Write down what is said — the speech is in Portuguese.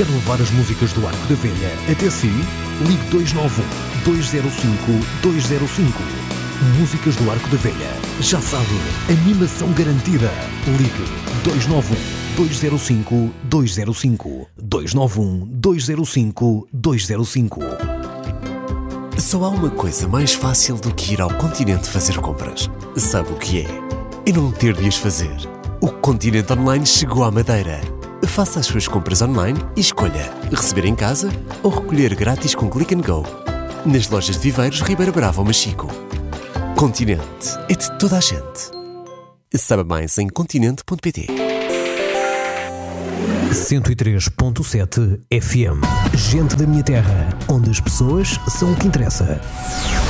Quer levar as músicas do Arco da Velha até si? Ligue 291-205-205. Músicas do Arco da Velha. Já sabe, animação garantida. Ligue 291-205-205. 291-205-205. Só há uma coisa mais fácil do que ir ao Continente fazer compras. Sabe o que é? E não ter de as fazer. O Continente Online chegou à Madeira. Faça as suas compras online e escolha receber em casa ou recolher grátis com Click and Go. Nas lojas de Viveiros, Ribeira Brava ou Machico. Continente é de toda a gente. Saiba mais em continente.pt. 103.7 FM. Gente da minha terra, onde as pessoas são o que interessa.